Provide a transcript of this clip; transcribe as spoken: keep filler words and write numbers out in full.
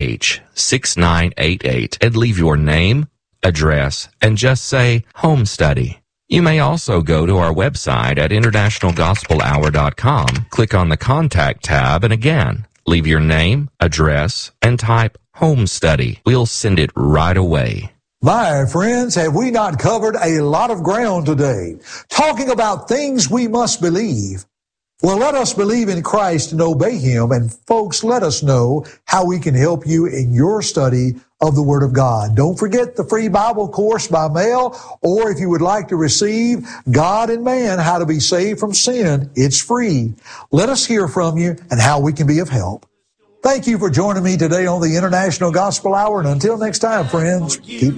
H six nine eight eight and leave your name, address, and just say home study. You may also go to our website at international gospel hour dot com, click on the Contact tab, and again, leave your name, address, and type home study. We'll send it right away. My friends, have we not covered a lot of ground today, talking about things we must believe? Well, let us believe in Christ and obey Him. And folks, let us know how we can help you in your study of the Word of God. Don't forget the free Bible course by mail, or if you would like to receive God and Man, How to Be Saved from Sin, it's free. Let us hear from you and how we can be of help. Thank you for joining me today on the International Gospel Hour. And until next time, friends, keep